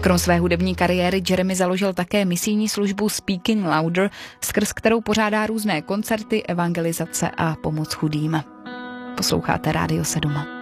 Krom své hudební kariéry Jeremy založil také misijní službu Speaking Louder, skrz kterou pořádá různé koncerty, evangelizace a pomoc chudým. Posloucháte Rádio 7.